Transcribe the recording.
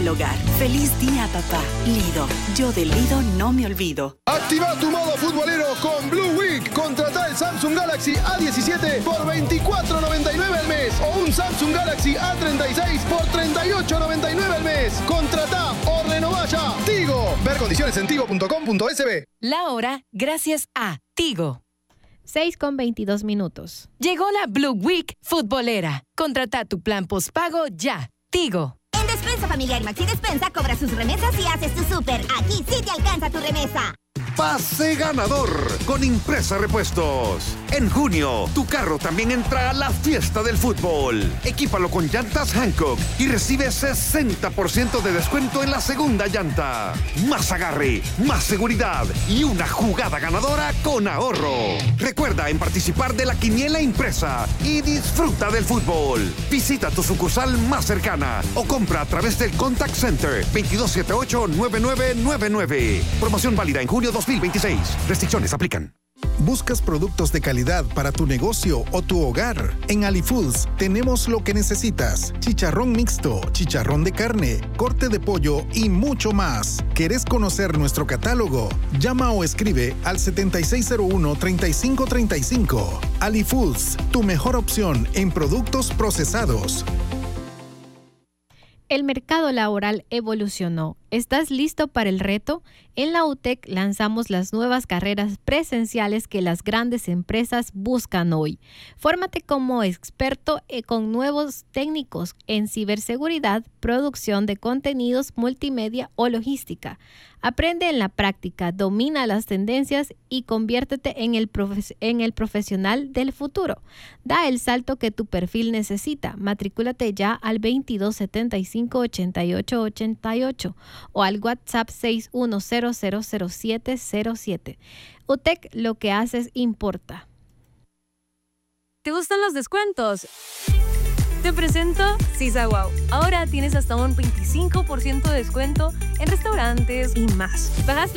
del hogar. ¡Feliz día, papá! Lido. Yo de Lido no me olvido. Activa tu modo futbolero con Blue Week. Contrata el Samsung Galaxy A17 por $24.99 al mes o un Samsung Galaxy A36 por $38.99 al mes. Contrata o renová ya. Tigo. Ver condiciones en tigo.com.sb. La hora gracias a Tigo. 6:22. Llegó la Blue Week futbolera. Contrata tu plan postpago ya. Tigo. En Despensa Familiar Maxi Despensa cobra sus remesas y haces tu súper. Aquí sí te alcanza tu remesa. Pase ganador con Impresa Repuestos. En junio, tu carro también entra a la fiesta del fútbol. Equípalo con llantas Hankook y recibe 60% de descuento en la segunda llanta. Más agarre, más seguridad y una jugada ganadora con ahorro. Recuerda en participar de la quiniela impresa y disfruta del fútbol. Visita tu sucursal más cercana o compra a través del Contact Center 2278-9999. Promoción válida en junio 2026. Restricciones aplican. ¿Buscas productos de calidad para tu negocio o tu hogar? En AliFoods tenemos lo que necesitas. Chicharrón mixto, chicharrón de carne, corte de pollo y mucho más. ¿Querés conocer nuestro catálogo? Llama o escribe al 7601-3535. AliFoods, tu mejor opción en productos procesados. El mercado laboral evolucionó. ¿Estás listo para el reto? En la UTEC lanzamos las nuevas carreras presenciales que las grandes empresas buscan hoy. Fórmate como experto con nuevos técnicos en ciberseguridad, producción de contenidos, multimedia o logística. Aprende en la práctica, domina las tendencias y conviértete en el profesional del futuro. Da el salto que tu perfil necesita. Matricúlate ya al 2275-8888 o al WhatsApp 61000707. UTEC, lo que haces importa. ¿Te gustan los descuentos? Te presento Sisa Wow. Ahora tienes hasta un 25% de descuento en restaurantes y más. Pagas